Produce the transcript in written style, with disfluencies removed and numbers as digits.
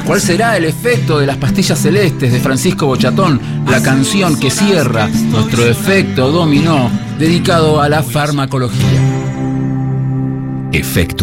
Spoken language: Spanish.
¿Cuál será el efecto de las pastillas celestes de Francisco Bochatón, la canción que cierra nuestro efecto dominó dedicado a la farmacología? Efecto